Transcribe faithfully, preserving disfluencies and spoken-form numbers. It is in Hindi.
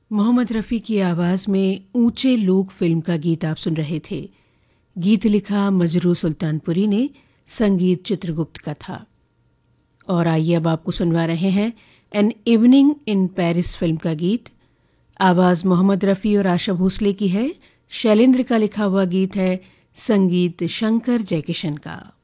मोहम्मद रफ़ी की आवाज़ में ऊंचे लोग फिल्म का गीत आप सुन रहे थे। गीत लिखा मजरू सुल्तानपुरी ने, संगीत चित्रगुप्त का था। और आइए अब आपको सुनवा रहे हैं an evening in Paris film का गीत। आवाज़ मोहम्मद रफ़ी और आशा भोसले की है। शैलेंद्र का लिखा हुआ गीत है, संगीत शंकर जयकिशन का।